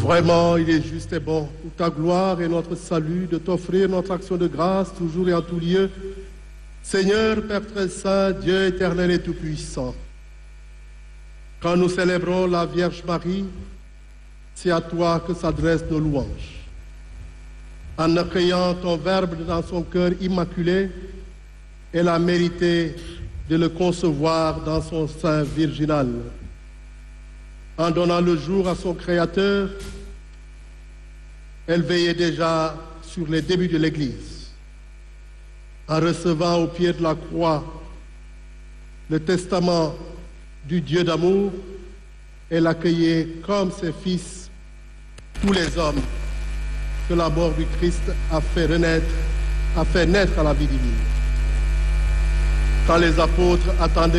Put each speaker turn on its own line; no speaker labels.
Vraiment, il est juste et bon, pour ta gloire et notre salut, de t'offrir notre action de grâce toujours et en tout lieu. Seigneur, Père très saint, Dieu éternel et tout-puissant, quand nous célébrons la Vierge Marie, c'est à toi que s'adressent nos louanges. En accueillant ton Verbe dans son cœur immaculé, elle a mérité de le concevoir dans son sein virginal. En donnant le jour à son Créateur, elle veillait déjà sur les débuts de l'Église. En recevant au pied de la croix le testament du Dieu d'amour, elle accueillait comme ses fils tous les hommes que la mort du Christ a fait naître à la vie divine. Quand les apôtres attendaient